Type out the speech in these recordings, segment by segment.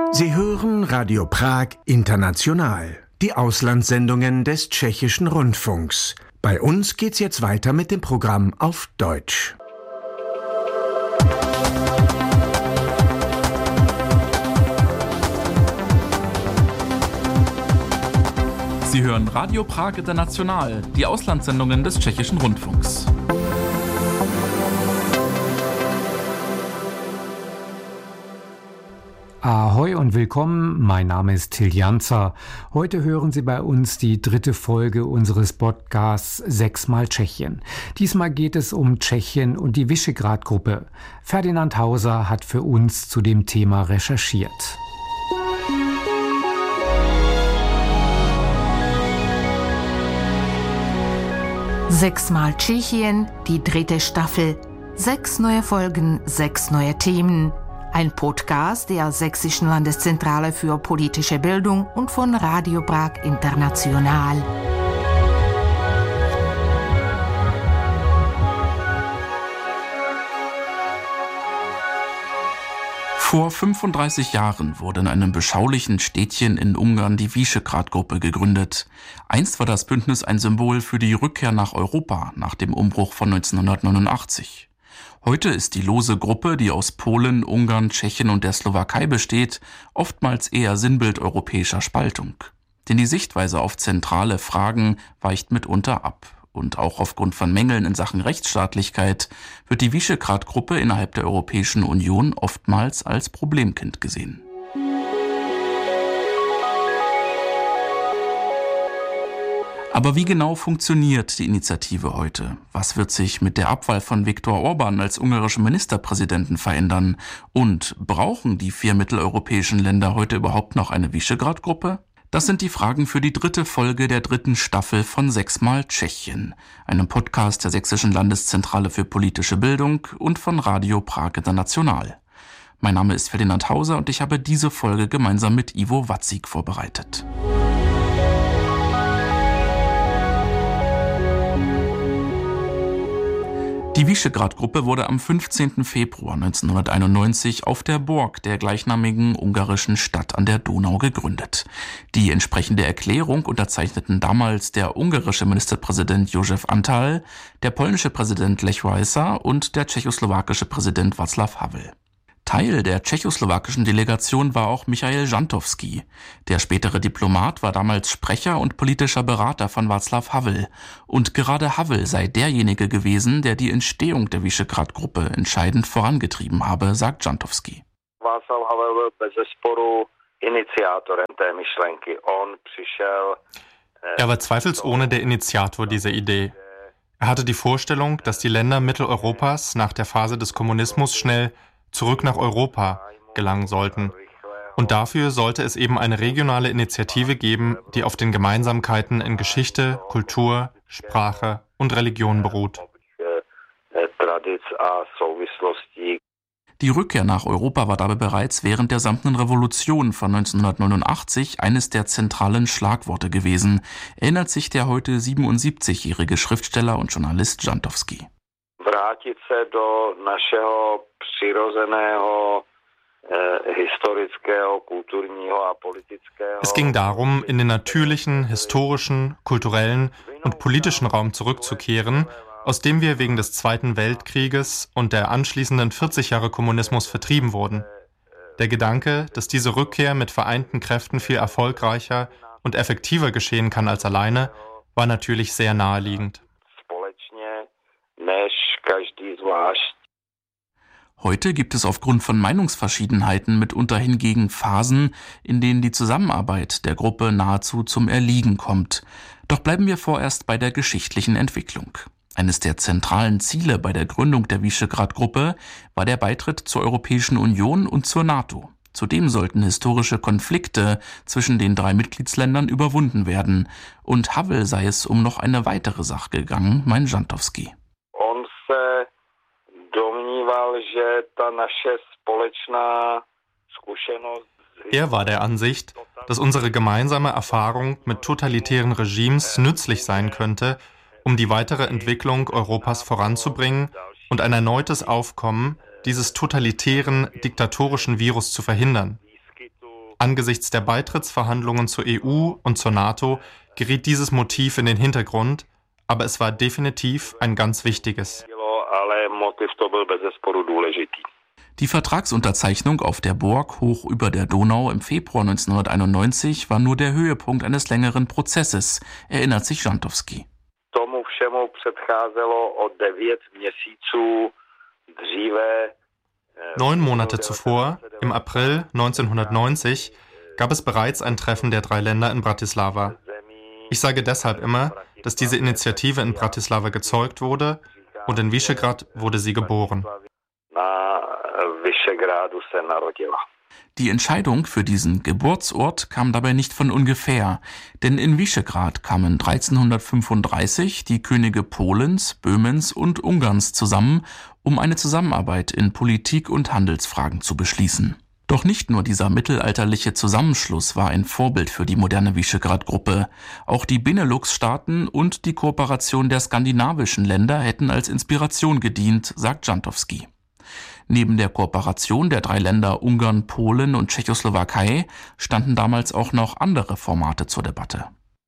Sie hören Radio Prag International, die Auslandssendungen des Tschechischen Rundfunks. Bei uns geht's jetzt weiter mit dem Programm auf Deutsch. Sie hören Radio Prag International, die Auslandssendungen des Tschechischen Rundfunks. Ahoi und willkommen, mein Name ist Till Janzer. Heute hören Sie bei uns die dritte Folge unseres Podcasts 6x Tschechien. Diesmal geht es um Tschechien und die Visegrad-Gruppe. Ferdinand Hauser hat für uns zu dem Thema recherchiert. Sechsmal Tschechien, die dritte Staffel. 6 neue Folgen, 6 neue Themen. Ein Podcast der Sächsischen Landeszentrale für politische Bildung und von Radio Prag International. Vor 35 Jahren wurde in einem beschaulichen Städtchen in Ungarn die Visegrad-Gruppe gegründet. Einst war das Bündnis ein Symbol für die Rückkehr nach Europa nach dem Umbruch von 1989. Heute ist die lose Gruppe, die aus Polen, Ungarn, Tschechien und der Slowakei besteht, oftmals eher Sinnbild europäischer Spaltung. Denn die Sichtweise auf zentrale Fragen weicht mitunter ab. Und auch aufgrund von Mängeln in Sachen Rechtsstaatlichkeit wird die Visegrad-Gruppe innerhalb der Europäischen Union oftmals als Problemkind gesehen. Aber wie genau funktioniert die Initiative heute? Was wird sich mit der Abwahl von Viktor Orbán als ungarischen Ministerpräsidenten verändern? Und brauchen die 4 mitteleuropäischen Länder heute überhaupt noch eine Visegrad-Gruppe? Das sind die Fragen für die dritte Folge der dritten Staffel von 6x Tschechien, einem Podcast der Sächsischen Landeszentrale für politische Bildung und von Radio Prag International. Mein Name ist Ferdinand Hauser und ich habe diese Folge gemeinsam mit Ivo Watzig vorbereitet. Die Visegrad-Gruppe wurde am 15. Februar 1991 auf der Borg der gleichnamigen ungarischen Stadt an der Donau gegründet. Die entsprechende Erklärung unterzeichneten damals der ungarische Ministerpräsident József Antall, der polnische Präsident Lech Wałęsa und der tschechoslowakische Präsident Václav Havel. Teil der tschechoslowakischen Delegation war auch Michail Žantovský. Der spätere Diplomat war damals Sprecher und politischer Berater von Václav Havel. Und gerade Havel sei derjenige gewesen, der die Entstehung der Visegrad-Gruppe entscheidend vorangetrieben habe, sagt Žantovský. Václav Havel byl bezesporu iniciátorem té myšlenky. Er war zweifelsohne der Initiator dieser Idee. Er hatte die Vorstellung, dass die Länder Mitteleuropas nach der Phase des Kommunismus schnell zurück nach Europa gelangen sollten. Und dafür sollte es eben eine regionale Initiative geben, die auf den Gemeinsamkeiten in Geschichte, Kultur, Sprache und Religion beruht. Die Rückkehr nach Europa war dabei bereits während der Samtenen Revolution von 1989 eines der zentralen Schlagworte gewesen, erinnert sich der heute 77-jährige Schriftsteller und Journalist Žantovský. Vrátit se do našeho přirozeného historického, kulturního a politického. Es ging darum, in den natürlichen, historischen, kulturellen und politischen Raum zurückzukehren, aus dem wir wegen des Zweiten Weltkrieges und der anschließenden 40 Jahre Kommunismus vertrieben wurden. Der Gedanke, dass diese Rückkehr mit vereinten Kräften viel erfolgreicher und effektiver geschehen kann als alleine, war natürlich sehr naheliegend. Heute gibt es aufgrund von Meinungsverschiedenheiten mitunter hingegen Phasen, in denen die Zusammenarbeit der Gruppe nahezu zum Erliegen kommt. Doch bleiben wir vorerst bei der geschichtlichen Entwicklung. Eines der zentralen Ziele bei der Gründung der Visegrad-Gruppe war der Beitritt zur Europäischen Union und zur NATO. Zudem sollten historische Konflikte zwischen den 3 Mitgliedsländern überwunden werden. Und Havel sei es um noch eine weitere Sache gegangen, meint Žantovský. Er war der Ansicht, dass unsere gemeinsame Erfahrung mit totalitären Regimes nützlich sein könnte, um die weitere Entwicklung Europas voranzubringen und ein erneutes Aufkommen dieses totalitären, diktatorischen Virus zu verhindern. Angesichts der Beitrittsverhandlungen zur EU und zur NATO geriet dieses Motiv in den Hintergrund, aber es war definitiv ein ganz wichtiges. Die Vertragsunterzeichnung auf der Burg hoch über der Donau im Februar 1991 war nur der Höhepunkt eines längeren Prozesses, erinnert sich Żantowski. 9 Monate zuvor, im April 1990, gab es bereits ein Treffen der 3 Länder in Bratislava. Ich sage deshalb immer, dass diese Initiative in Bratislava gezeugt wurde und in Vyšegrad wurde sie geboren. Die Entscheidung für diesen Geburtsort kam dabei nicht von ungefähr, denn in Vyšegrad kamen 1335 die Könige Polens, Böhmens und Ungarns zusammen, um eine Zusammenarbeit in Politik- und Handelsfragen zu beschließen. Doch nicht nur dieser mittelalterliche Zusammenschluss war ein Vorbild für die moderne Vyšegrad-Gruppe. Auch die Benelux-Staaten und die Kooperation der skandinavischen Länder hätten als Inspiration gedient, sagt Żantowski. Neben der Kooperation der 3 Länder Ungarn, Polen und Tschechoslowakei standen damals auch noch andere Formate zur Debatte.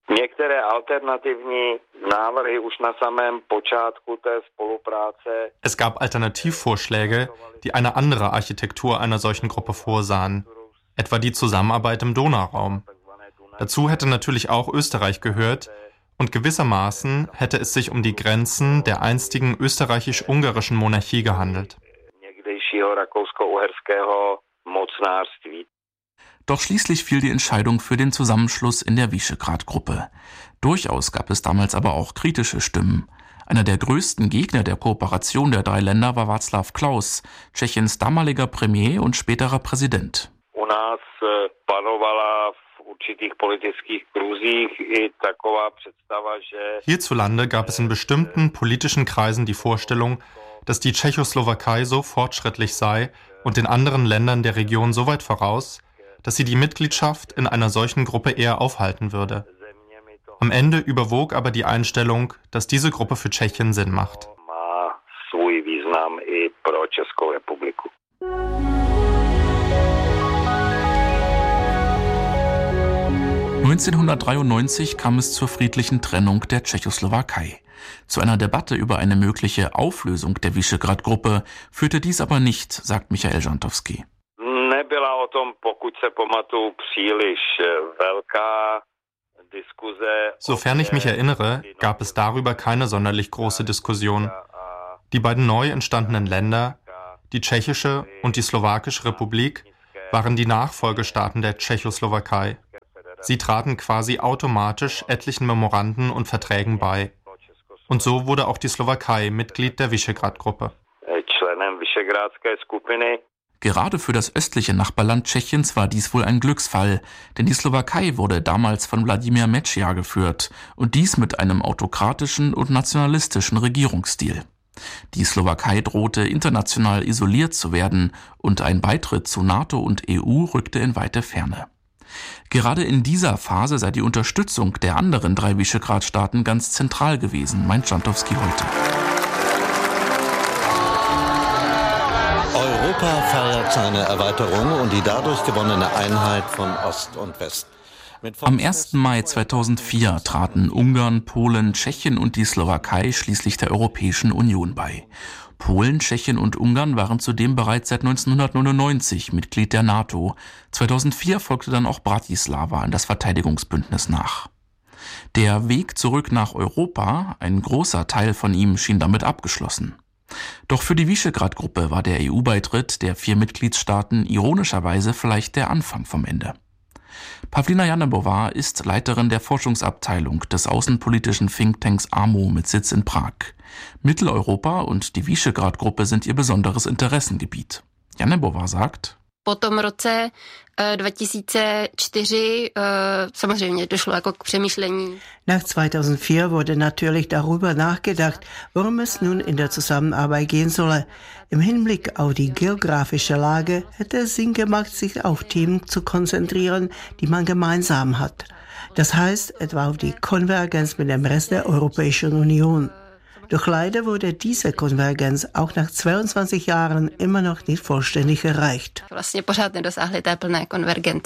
Es gab Alternativvorschläge, die eine andere Architektur einer solchen Gruppe vorsahen, etwa die Zusammenarbeit im Donauraum. Dazu hätte natürlich auch Österreich gehört und gewissermaßen hätte es sich um die Grenzen der einstigen österreichisch-ungarischen Monarchie gehandelt. Doch schließlich fiel die Entscheidung für den Zusammenschluss in der Vyšegrad-Gruppe. Durchaus gab es damals aber auch kritische Stimmen. Einer der größten Gegner der Kooperation der 3 Länder war Václav Klaus, Tschechiens damaliger Premier und späterer Präsident. Hierzulande gab es in bestimmten politischen Kreisen die Vorstellung, dass die Tschechoslowakei so fortschrittlich sei und den anderen Ländern der Region so weit voraus, dass sie die Mitgliedschaft in einer solchen Gruppe eher aufhalten würde. Am Ende überwog aber die Einstellung, dass diese Gruppe für Tschechien Sinn macht. 1993 kam es zur friedlichen Trennung der Tschechoslowakei. Zu einer Debatte über eine mögliche Auflösung der Vyšegrad-Gruppe führte dies aber nicht, sagt Michael Żantowski. Sofern ich mich erinnere, gab es darüber keine sonderlich große Diskussion. Die beiden neu entstandenen Länder, die Tschechische und die Slowakische Republik, waren die Nachfolgestaaten der Tschechoslowakei. Sie traten quasi automatisch etlichen Memoranden und Verträgen bei. Und so wurde auch die Slowakei Mitglied der Vyšegrad-Gruppe. Gerade für das östliche Nachbarland Tschechiens war dies wohl ein Glücksfall, denn die Slowakei wurde damals von Wladimir Mečiar geführt und dies mit einem autokratischen und nationalistischen Regierungsstil. Die Slowakei drohte international isoliert zu werden und ein Beitritt zu NATO und EU rückte in weite Ferne. Gerade in dieser Phase sei die Unterstützung der anderen 3 Vyšegrad-Staaten ganz zentral gewesen, meint Żantowski heute. Europa feiert seine Erweiterung und die dadurch gewonnene Einheit von Ost und West. Am 1. Mai 2004 traten Ungarn, Polen, Tschechien und die Slowakei schließlich der Europäischen Union bei. Polen, Tschechien und Ungarn waren zudem bereits seit 1999 Mitglied der NATO. 2004 folgte dann auch Bratislava an das Verteidigungsbündnis nach. Der Weg zurück nach Europa, ein großer Teil von ihm, schien damit abgeschlossen. Doch für die Vyšegrad-Gruppe war der EU-Beitritt der 4 Mitgliedstaaten ironischerweise vielleicht der Anfang vom Ende. Pavlina Janebová ist Leiterin der Forschungsabteilung des außenpolitischen Thinktanks AMO mit Sitz in Prag. Mitteleuropa und die Vyšegrad-Gruppe sind ihr besonderes Interessengebiet. Janebová sagt: Po tom roce 2004 samozřejmě došlo jako k přemýšlení. Nach 2004 wurde natürlich darüber nachgedacht, worum es nun in der Zusammenarbeit gehen solle. Im Hinblick auf die geografische Lage hätte es Sinn gemacht, sich auf Themen zu konzentrieren, die man gemeinsam hat. Das heißt etwa auf die Konvergenz mit dem Rest der Europäischen Union. Doch leider wurde diese Konvergenz auch nach 22 Jahren immer noch nicht vollständig erreicht. Vlastně pořád nedosáhli té plné konvergence.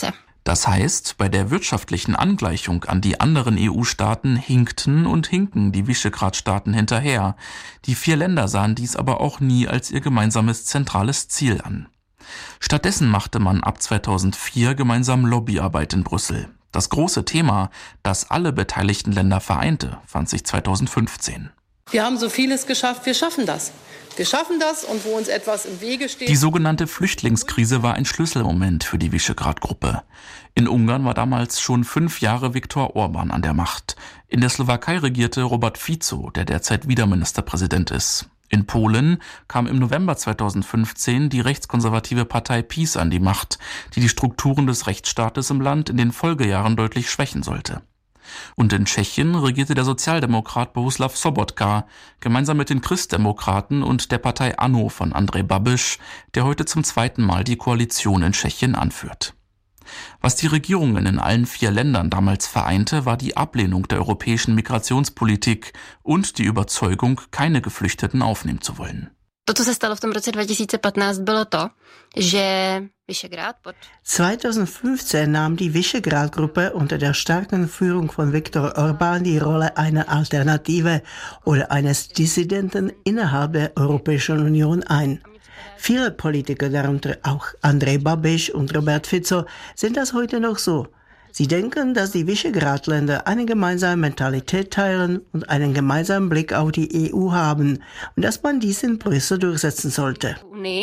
Das heißt, bei der wirtschaftlichen Angleichung an die anderen EU-Staaten hinkten und hinken die Visegrad-Staaten hinterher. Die 4 Länder sahen dies aber auch nie als ihr gemeinsames zentrales Ziel an. Stattdessen machte man ab 2004 gemeinsam Lobbyarbeit in Brüssel. Das große Thema, das alle beteiligten Länder vereinte, fand sich 2015. Wir haben so vieles geschafft, wir schaffen das. Wir schaffen das und wo uns etwas im Wege steht. Die sogenannte Flüchtlingskrise war ein Schlüsselmoment für die Visegrad-Gruppe. In Ungarn war damals schon 5 Jahre Viktor Orbán an der Macht. In der Slowakei regierte Robert Fico, der derzeit wieder Ministerpräsident ist. In Polen kam im November 2015 die rechtskonservative Partei PiS an die Macht, die die Strukturen des Rechtsstaates im Land in den Folgejahren deutlich schwächen sollte. Und in Tschechien regierte der Sozialdemokrat Bohuslav Sobotka gemeinsam mit den Christdemokraten und der Partei ANO von Andrej Babiš, der heute zum 2. Mal die Koalition in Tschechien anführt. Was die Regierungen in allen 4 Ländern damals vereinte, war die Ablehnung der europäischen Migrationspolitik und die Überzeugung, keine Geflüchteten aufnehmen zu wollen. To, co se stalo v tom roce 2015, bylo to, že Visegrad 2015 nahm die Visegrad-Gruppe unter der starken Führung von Viktor Orbán die Rolle einer Alternative oder eines Dissidenten innerhalb der Europäischen Union ein. Viele Politiker, darunter auch Andrej Babiš und Robert Fico, sind das heute noch so. Sie denken, dass die Visegrad-Länder eine gemeinsame Mentalität teilen und einen gemeinsamen Blick auf die EU haben und dass man dies in Brüssel durchsetzen sollte.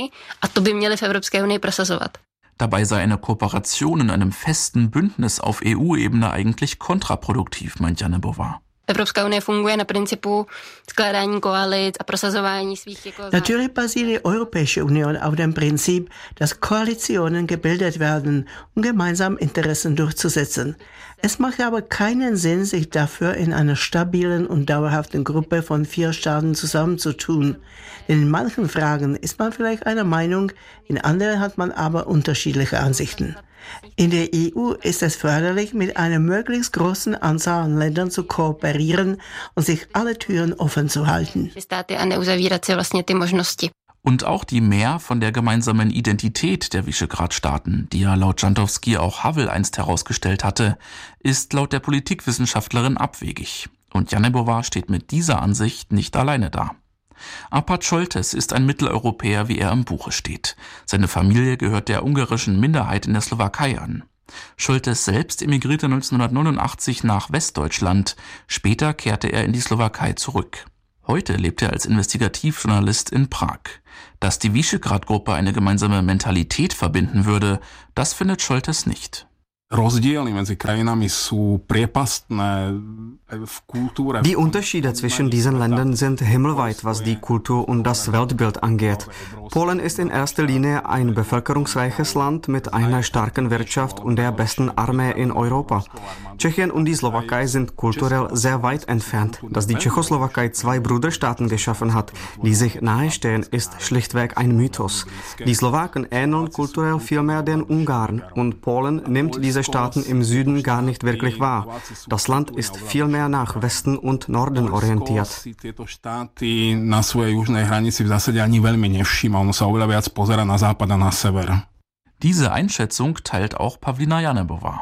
Dabei sei eine Kooperation in einem festen Bündnis auf EU-Ebene eigentlich kontraproduktiv, meint Janebová. Natürlich basiert die Europäische Union auf dem Prinzip, dass Koalitionen gebildet werden, um gemeinsam Interessen durchzusetzen. Es macht aber keinen Sinn, sich dafür in einer stabilen und dauerhaften Gruppe von 4 Staaten zusammenzutun. Denn in manchen Fragen ist man vielleicht einer Meinung, in anderen hat man aber unterschiedliche Ansichten. In der EU ist es förderlich, mit einer möglichst großen Anzahl an Ländern zu kooperieren und sich alle Türen offen zu halten. Und auch die Mehr von der gemeinsamen Identität der Visegrad-Staaten, die ja laut Žantovský auch Havel einst herausgestellt hatte, ist laut der Politikwissenschaftlerin abwegig. Und Janebová steht mit dieser Ansicht nicht alleine da. Arpad Šoltes ist ein Mitteleuropäer, wie er im Buche steht. Seine Familie gehört der ungarischen Minderheit in der Slowakei an. Šoltes selbst emigrierte 1989 nach Westdeutschland. Später kehrte er in die Slowakei zurück. Heute lebt er als Investigativjournalist in Prag. Dass die Visegrad-Gruppe eine gemeinsame Mentalität verbinden würde, das findet Šoltes nicht. Die Unterschiede zwischen diesen Ländern sind himmelweit, was die Kultur und das Weltbild angeht. Polen ist in erster Linie ein bevölkerungsreiches Land mit einer starken Wirtschaft und der besten Armee in Europa. Tschechien und die Slowakei sind kulturell sehr weit entfernt. Dass die Tschechoslowakei 2 Bruderstaaten geschaffen hat, die sich nahestehen, ist schlichtweg ein Mythos. Die Slowaken ähneln kulturell vielmehr den Ungarn und Polen nimmt diese Staaten im Süden gar nicht wirklich wahr. Das Land ist vielmehr nach Westen und Norden orientiert. Diese Einschätzung teilt auch Pavlína Janebová.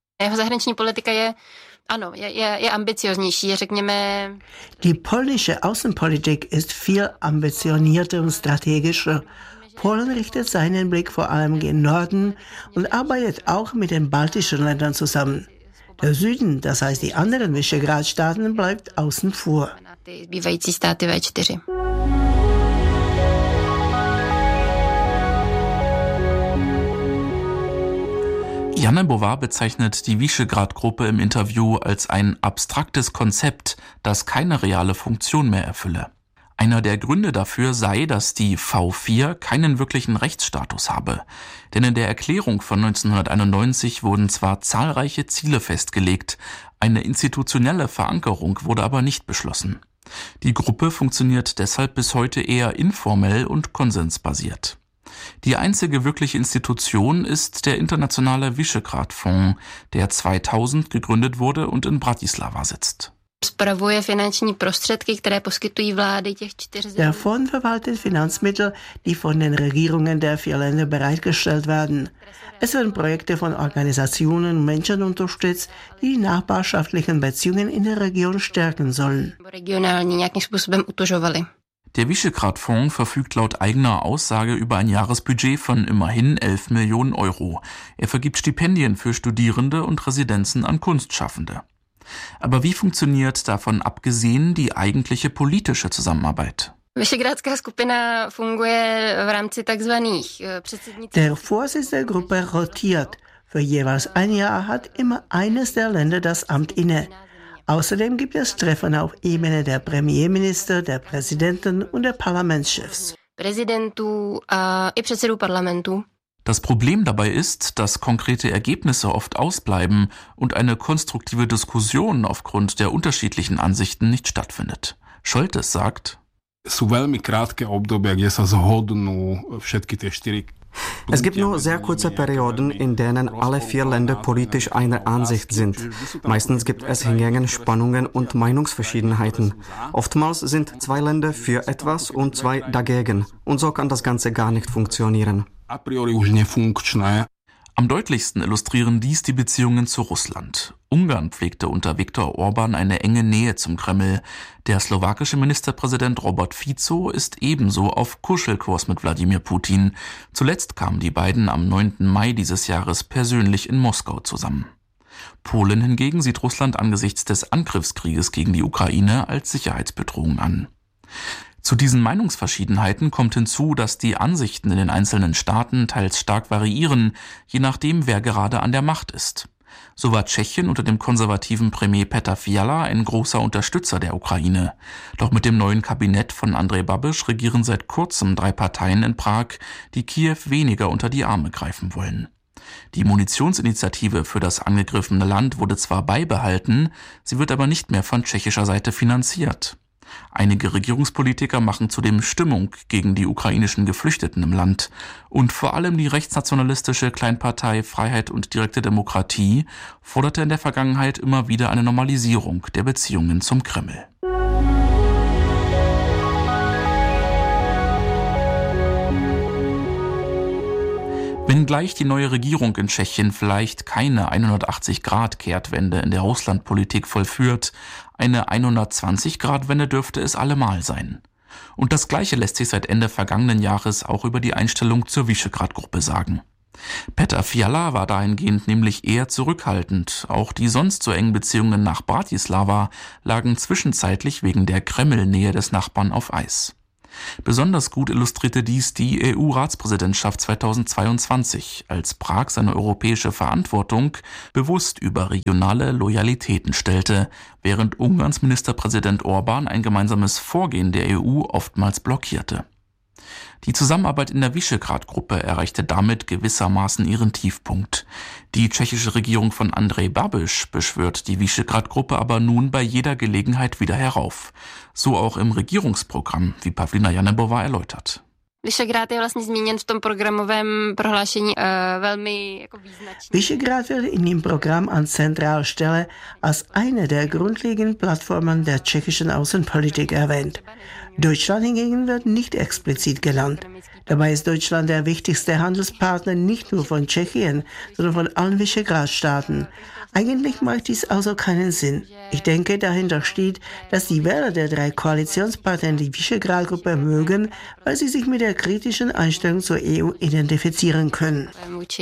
Die polnische Außenpolitik ist viel ambitionierter und strategischer. Polen richtet seinen Blick vor allem gen Norden und arbeitet auch mit den baltischen Ländern zusammen. Der Süden, das heißt die anderen Visegrad-Staaten, bleibt außen vor. Janebová bezeichnet die Visegrad-Gruppe im Interview als ein abstraktes Konzept, das keine reale Funktion mehr erfülle. Einer der Gründe dafür sei, dass die V4 keinen wirklichen Rechtsstatus habe. Denn in der Erklärung von 1991 wurden zwar zahlreiche Ziele festgelegt, eine institutionelle Verankerung wurde aber nicht beschlossen. Die Gruppe funktioniert deshalb bis heute eher informell und konsensbasiert. Die einzige wirkliche Institution ist der Internationale Visegrad-Fonds, der 2000 gegründet wurde und in Bratislava sitzt. Der Fonds verwaltet Finanzmittel, die von den Regierungen der 4 Länder bereitgestellt werden. Es werden Projekte von Organisationen und Menschen unterstützt, die nachbarschaftlichen Beziehungen in der Region stärken sollen. Der Visegrad-Fonds verfügt laut eigener Aussage über ein Jahresbudget von immerhin 11 Millionen Euro. Er vergibt Stipendien für Studierende und Residenzen an Kunstschaffende. Aber wie funktioniert davon abgesehen die eigentliche politische Zusammenarbeit? Der Vorsitz der Gruppe rotiert. Für jeweils ein Jahr hat immer eines der Länder das Amt inne. Außerdem gibt es Treffen auf Ebene der Premierminister, der Präsidenten und der Parlamentschefs. Das Problem dabei ist, dass konkrete Ergebnisse oft ausbleiben und eine konstruktive Diskussion aufgrund der unterschiedlichen Ansichten nicht stattfindet. Scholtes sagt: Es gibt nur sehr kurze Perioden, in denen alle 4 Länder politisch einer Ansicht sind. Meistens gibt es hingegen Spannungen und Meinungsverschiedenheiten. Oftmals sind 2 Länder für etwas und 2 dagegen. Und so kann das Ganze gar nicht funktionieren. Am deutlichsten illustrieren dies die Beziehungen zu Russland. Ungarn pflegte unter Viktor Orban eine enge Nähe zum Kreml. Der slowakische Ministerpräsident Robert Fico ist ebenso auf Kuschelkurs mit Wladimir Putin. Zuletzt kamen die beiden am 9. Mai dieses Jahres persönlich in Moskau zusammen. Polen hingegen sieht Russland angesichts des Angriffskrieges gegen die Ukraine als Sicherheitsbedrohung an. Zu diesen Meinungsverschiedenheiten kommt hinzu, dass die Ansichten in den einzelnen Staaten teils stark variieren, je nachdem, wer gerade an der Macht ist. So war Tschechien unter dem konservativen Premier Petr Fiala ein großer Unterstützer der Ukraine. Doch mit dem neuen Kabinett von Andrej Babiš regieren seit kurzem 3 Parteien in Prag, die Kiew weniger unter die Arme greifen wollen. Die Munitionsinitiative für das angegriffene Land wurde zwar beibehalten, sie wird aber nicht mehr von tschechischer Seite finanziert. Einige Regierungspolitiker machen zudem Stimmung gegen die ukrainischen Geflüchteten im Land. Und vor allem die rechtsnationalistische Kleinpartei Freiheit und direkte Demokratie forderte in der Vergangenheit immer wieder eine Normalisierung der Beziehungen zum Kreml. Wenngleich die neue Regierung in Tschechien vielleicht keine 180-Grad-Kehrtwende in der Russlandpolitik vollführt, eine 120-Grad-Wende dürfte es allemal sein. Und das Gleiche lässt sich seit Ende vergangenen Jahres auch über die Einstellung zur Visegrad-Gruppe sagen. Petr Fiala war dahingehend nämlich eher zurückhaltend. Auch die sonst so engen Beziehungen nach Bratislava lagen zwischenzeitlich wegen der Kreml-Nähe des Nachbarn auf Eis. Besonders gut illustrierte dies die EU-Ratspräsidentschaft 2022, als Prag seine europäische Verantwortung bewusst über regionale Loyalitäten stellte, während Ungarns Ministerpräsident Orban ein gemeinsames Vorgehen der EU oftmals blockierte. Die Zusammenarbeit in der Visegrad-Gruppe erreichte damit gewissermaßen ihren Tiefpunkt. Die tschechische Regierung von Andrej Babiš beschwört die Visegrad-Gruppe aber nun bei jeder Gelegenheit wieder herauf. So auch im Regierungsprogramm, wie Pavlina Janebová erläutert. Visegrad je vlastně zmíněn v tom programovém prohlášení velmi význačně. Visegrad wird in dem Programm an zentraler Stelle als eine der grundlegenden Plattformen der tschechischen Außenpolitik erwähnt. Deutschland hingegen wird nicht explizit genannt. Dabei ist Deutschland der wichtigste Handelspartner nicht nur von Tschechien, sondern von allen Visegrad-Staaten. Eigentlich macht dies also keinen Sinn. Ich denke, dahinter steht, dass die Wähler der 3 Koalitionsparteien die Visegrad-Gruppe mögen, weil sie sich mit der kritischen Einstellung zur EU identifizieren können.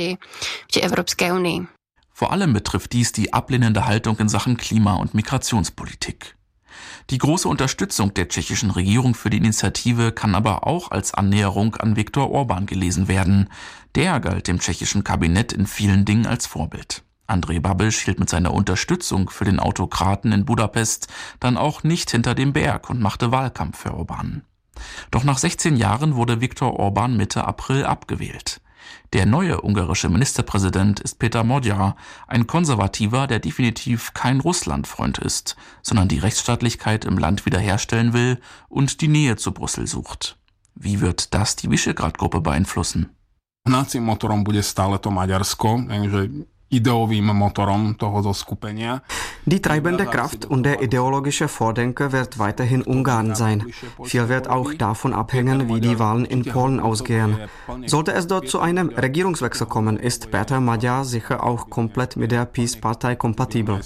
Vor allem betrifft dies die ablehnende Haltung in Sachen Klima- und Migrationspolitik. Die große Unterstützung der tschechischen Regierung für die Initiative kann aber auch als Annäherung an Viktor Orban gelesen werden. Der galt dem tschechischen Kabinett in vielen Dingen als Vorbild. Andrej Babiš hielt mit seiner Unterstützung für den Autokraten in Budapest dann auch nicht hinter dem Berg und machte Wahlkampf für Orban. Doch nach 16 Jahren wurde Viktor Orban Mitte April abgewählt. Der neue ungarische Ministerpräsident ist Péter Magyar, ein Konservativer, der definitiv kein Russlandfreund ist, sondern die Rechtsstaatlichkeit im Land wiederherstellen will und die Nähe zu Brüssel sucht. Wie wird das die Visegrad-Gruppe beeinflussen? Hnacím motorom bude stále to Maďarsko, takže ideovým motorom toho zoskupenia. Die treibende Kraft und der ideologische Vordenker wird weiterhin Ungarn sein. Viel wird auch davon abhängen, wie die Wahlen in Polen ausgehen. Sollte es dort zu einem Regierungswechsel kommen, ist Péter Magyar sicher auch komplett mit der PiS-Partei kompatibel.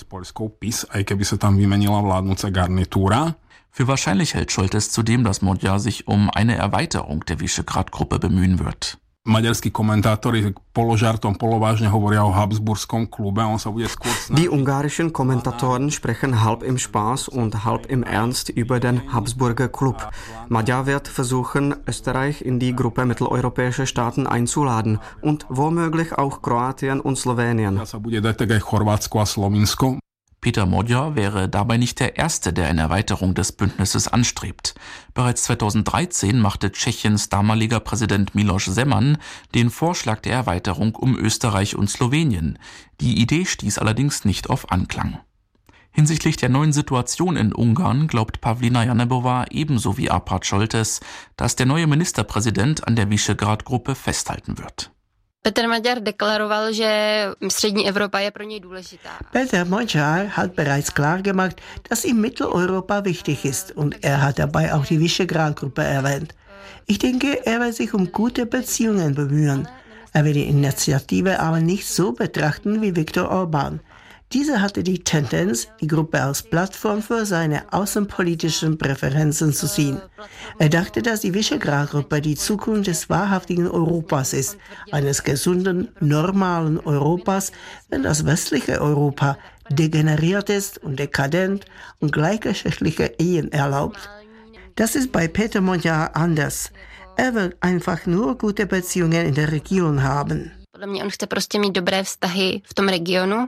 Für wahrscheinlich hält Scholtes zudem, dass Magyar sich um eine Erweiterung der Visegrad-Gruppe bemühen wird. Die ungarischen Kommentatoren sprechen halb im Spaß und halb im Ernst über den Habsburger Club. Magyar wird versuchen, Österreich in die Gruppe mitteleuropäischer Staaten einzuladen und womöglich auch Kroatien und Slowenien. Péter Magyar wäre dabei nicht der Erste, der eine Erweiterung des Bündnisses anstrebt. Bereits 2013 machte Tschechiens damaliger Präsident Miloš Zeman den Vorschlag der Erweiterung um Österreich und Slowenien. Die Idee stieß allerdings nicht auf Anklang. Hinsichtlich der neuen Situation in Ungarn glaubt Pavlína Janebová ebenso wie Árpád Šoltes, dass der neue Ministerpräsident an der Visegrad-Gruppe festhalten wird. Péter Magyar deklaroval, že střední Evropa je pro něj důležitá. Péter Magyar hat bereits klargemacht, dass ihm Mitteleuropa wichtig ist und er hat dabei auch die Visegrad-Gruppe erwähnt. Ich denke, er wird sich um gute Beziehungen bemühen. Er will die Initiative aber nicht so betrachten wie Viktor Orbán. Dieser hatte die Tendenz, die Gruppe als Plattform für seine außenpolitischen Präferenzen zu sehen. Er dachte, dass die Visegrad-Gruppe die Zukunft des wahrhaftigen Europas ist, eines gesunden, normalen Europas, wenn das westliche Europa degeneriert ist und dekadent und gleichgeschlechtliche Ehen erlaubt. Das ist bei Péter Magyar anders. Er will einfach nur gute Beziehungen in der Region haben. Podle mě on chce prostě mít dobré vztahy v tom regionu.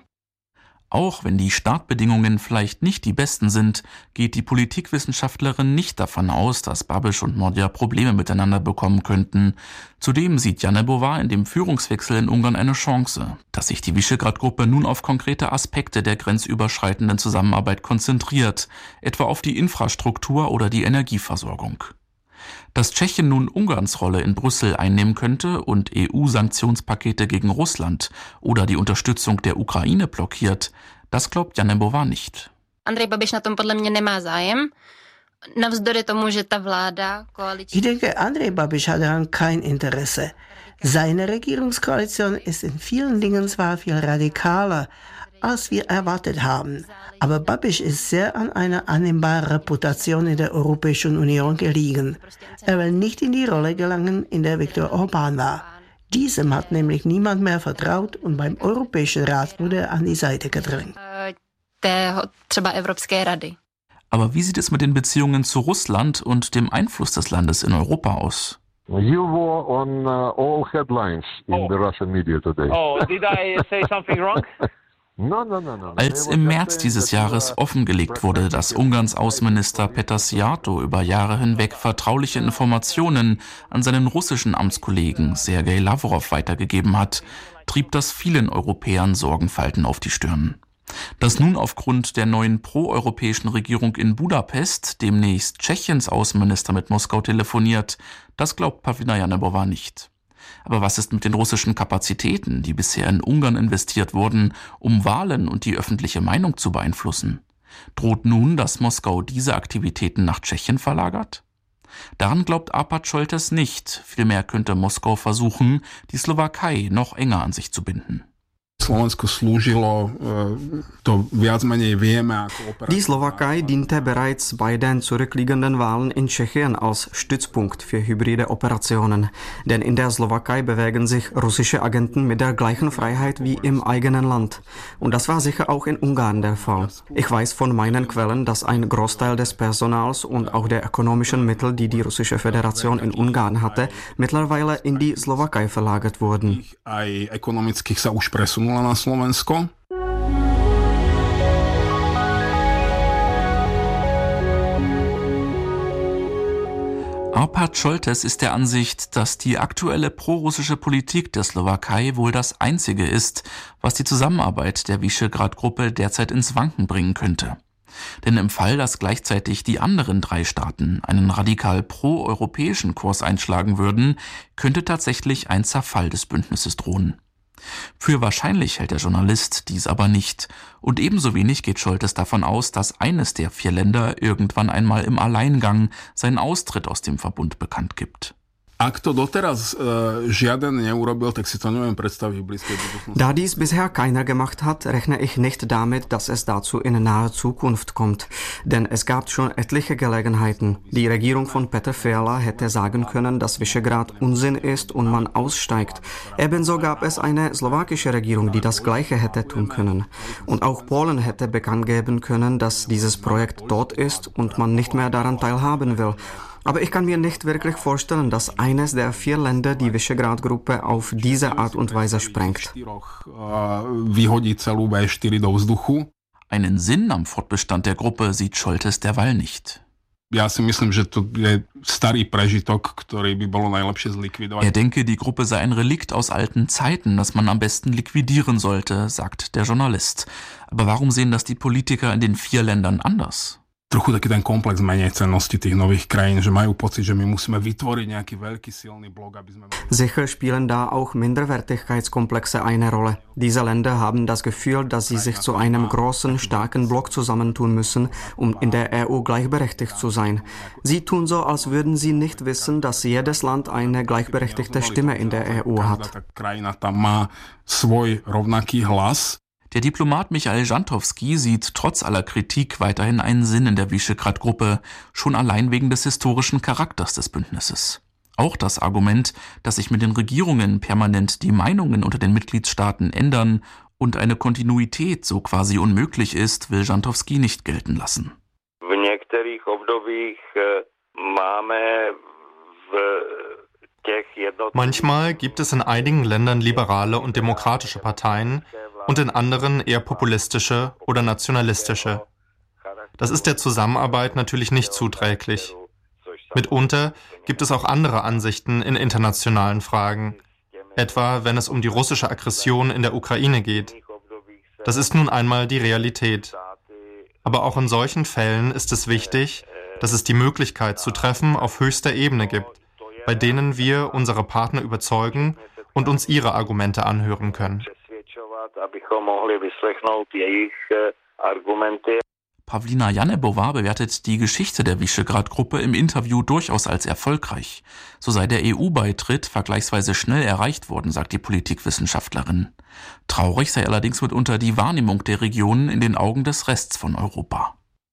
Auch wenn die Startbedingungen vielleicht nicht die besten sind, geht die Politikwissenschaftlerin nicht davon aus, dass Babiš und Magyar Probleme miteinander bekommen könnten. Zudem sieht Janebová in dem Führungswechsel in Ungarn eine Chance, dass sich die Visegrad-Gruppe nun auf konkrete Aspekte der grenzüberschreitenden Zusammenarbeit konzentriert, etwa auf die Infrastruktur oder die Energieversorgung. Dass Tschechien nun Ungarns Rolle in Brüssel einnehmen könnte und EU-Sanktionspakete gegen Russland oder die Unterstützung der Ukraine blockiert, das glaubt Janebová nicht. Andrej Babiš na tom podle mě nemá zájem. Navzdory tomu, že ta vláda koaliční... Ich denke, Andrej Babiš hat daran kein Interesse. Seine Regierungskoalition ist in vielen Dingen zwar viel radikaler, als wir erwartet haben. Aber Babiš ist sehr an einer annehmbaren Reputation in der Europäischen Union gelegen. Er will nicht in die Rolle gelangen, in der Viktor Orbán war. Diesem hat nämlich niemand mehr vertraut und beim Europäischen Rat wurde er an die Seite gedrängt. Třeba Evropské rady. Aber wie sieht es mit den Beziehungen zu Russland und dem Einfluss des Landes in Europa aus? You were on all headlines in the Russian media today. Oh, did I say something wrong? No. Als im März dieses Jahres offengelegt wurde, dass Ungarns Außenminister Péter Szijjártó über Jahre hinweg vertrauliche Informationen an seinen russischen Amtskollegen Sergei Lavrov weitergegeben hat, trieb das vielen Europäern Sorgenfalten auf die Stirn. Dass nun aufgrund der neuen proeuropäischen Regierung in Budapest demnächst Tschechiens Außenminister mit Moskau telefoniert, das glaubt Pavlína Janebová nicht. Aber was ist mit den russischen Kapazitäten, die bisher in Ungarn investiert wurden, um Wahlen und die öffentliche Meinung zu beeinflussen? Droht nun, dass Moskau diese Aktivitäten nach Tschechien verlagert? Daran glaubt Árpád Šoltes nicht. Vielmehr könnte Moskau versuchen, die Slowakei noch enger an sich zu binden. Die Slowakei diente bereits bei den zurückliegenden Wahlen in Tschechien als Stützpunkt für hybride Operationen. Denn in der Slowakei bewegen sich russische Agenten mit der gleichen Freiheit wie im eigenen Land. Und das war sicher auch in Ungarn der Fall. Ich weiß von meinen Quellen, dass ein Großteil des Personals und auch der ökonomischen Mittel, die die russische Föderation in Ungarn hatte, mittlerweile in die Slowakei verlagert wurden. Na Slovensko. Árpád Šoltes ist der Ansicht, dass die aktuelle prorussische Politik der Slowakei wohl das Einzige ist, was die Zusammenarbeit der Visegrad-Gruppe derzeit ins Wanken bringen könnte. Denn im Fall, dass gleichzeitig die anderen 3 Staaten einen radikal proeuropäischen Kurs einschlagen würden, könnte tatsächlich ein Zerfall des Bündnisses drohen. Für wahrscheinlich hält der Journalist dies aber nicht. Und ebenso wenig geht Scholtes davon aus, dass eines der 4 Länder irgendwann einmal im Alleingang seinen Austritt aus dem Verbund bekannt gibt. Da dies bisher keiner gemacht hat, rechne ich nicht damit, dass es dazu in naher Zukunft kommt. Denn es gab schon etliche Gelegenheiten. Die Regierung von Petr Fiala hätte sagen können, dass Visegrad Unsinn ist und man aussteigt. Ebenso gab es eine slowakische Regierung, die das Gleiche hätte tun können. Und auch Polen hätte bekannt geben können, dass dieses Projekt tot ist und man nicht mehr daran teilhaben will. Aber ich kann mir nicht wirklich vorstellen, dass eines der 4 Länder die Visegrad-Gruppe auf diese Art und Weise sprengt. Einen Sinn am Fortbestand der Gruppe sieht Scholtes derweil nicht. Er denke, die Gruppe sei ein Relikt aus alten Zeiten, das man am besten liquidieren sollte, sagt der Journalist. Aber warum sehen das die Politiker in den 4 Ländern anders? Trochu taký ten komplex menejcennosti tých nových krajín, že majú pocit, že my musíme vytvoriť nejaký veľký silný blok, aby sme... Sicher spielen da auch Minderwertigkeitskomplexe eine Rolle. Diese Länder haben das Gefühl, dass sie sich zu einem großen, starken Block zusammentun müssen, um in der EU gleichberechtigt zu sein. Sie tun so, als würden sie nicht wissen, dass jedes Land eine gleichberechtigte Stimme in der EU hat. Krajina tam má svoj rovnaký hlas. Der Diplomat Michael Jantowski sieht trotz aller Kritik weiterhin einen Sinn in der Visegrad-Gruppe, schon allein wegen des historischen Charakters des Bündnisses. Auch das Argument, dass sich mit den Regierungen permanent die Meinungen unter den Mitgliedstaaten ändern und eine Kontinuität so quasi unmöglich ist, will Jantowski nicht gelten lassen. V některých obdobích máme Manchmal gibt es in einigen Ländern liberale und demokratische Parteien und in anderen eher populistische oder nationalistische. Das ist der Zusammenarbeit natürlich nicht zuträglich. Mitunter gibt es auch andere Ansichten in internationalen Fragen, etwa wenn es um die russische Aggression in der Ukraine geht. Das ist nun einmal die Realität. Aber auch in solchen Fällen ist es wichtig, dass es die Möglichkeit zu Treffen auf höchster Ebene gibt, bei denen wir unsere Partner überzeugen und uns ihre Argumente anhören können. Pavlina Janebová bewertet die Geschichte der Visegrad-Gruppe im Interview durchaus als erfolgreich. So sei der EU-Beitritt vergleichsweise schnell erreicht worden, sagt die Politikwissenschaftlerin. Traurig sei allerdings mitunter die Wahrnehmung der Regionen in den Augen des Rests von Europa.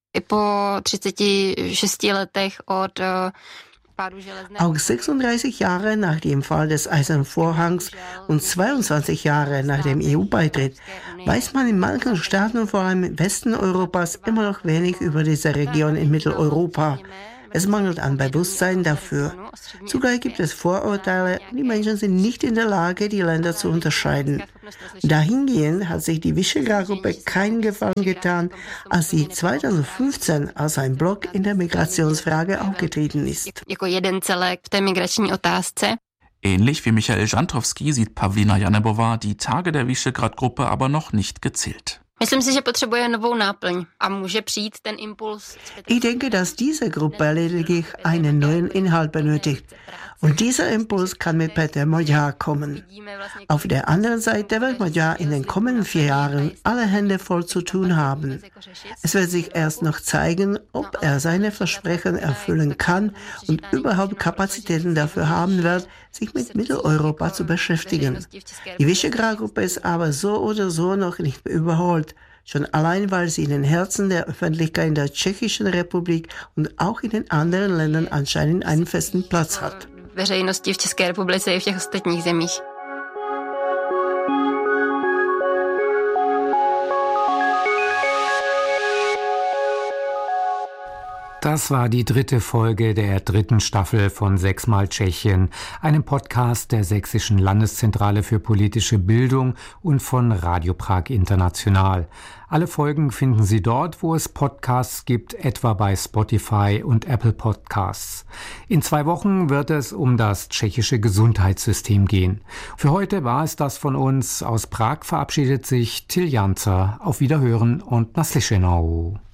Auch 36 Jahre nach dem Fall des Eisernen Vorhangs und 22 Jahre nach dem EU-Beitritt weiß man in manchen Staaten und vor allem im Westen Europas immer noch wenig über diese Region in Mitteleuropa. Es mangelt an Bewusstsein dafür. Zugleich gibt es Vorurteile und die Menschen sind nicht in der Lage, die Länder zu unterscheiden. Dahingehend hat sich die Visegrad-Gruppe keinen Gefallen getan, als sie 2015 als ein Block in der Migrationsfrage aufgetreten ist. Ähnlich wie Michael Jantowski sieht Pavlina Janebová die Tage der Visegrad-Gruppe aber noch nicht gezählt. Ich denke, dass diese Gruppe lediglich einen neuen Inhalt benötigt. Und dieser Impuls kann mit Petr Magyar kommen. Auf der anderen Seite wird Magyar in den kommenden 4 Jahren alle Hände voll zu tun haben. Es wird sich erst noch zeigen, ob er seine Versprechen erfüllen kann und überhaupt Kapazitäten dafür haben wird, sich mit Mitteleuropa zu beschäftigen. Die Visegrad-Gruppe ist aber so oder so noch nicht überholt. Schon allein, weil sie in den Herzen der Öffentlichkeit in der Tschechischen Republik und auch in den anderen Ländern anscheinend einen festen Platz hat. Veřejnosti v České republice i v těch ostatních zemích. Das war die 3. Folge der 3. Staffel von 6mal Tschechien, einem Podcast der Sächsischen Landeszentrale für politische Bildung und von Radio Prag International. Alle Folgen finden Sie dort, wo es Podcasts gibt, etwa bei Spotify und Apple Podcasts. In 2 Wochen wird es um das tschechische Gesundheitssystem gehen. Für heute war es das von uns. Aus Prag verabschiedet sich Till Janzer. Auf Wiederhören und naslyšenou.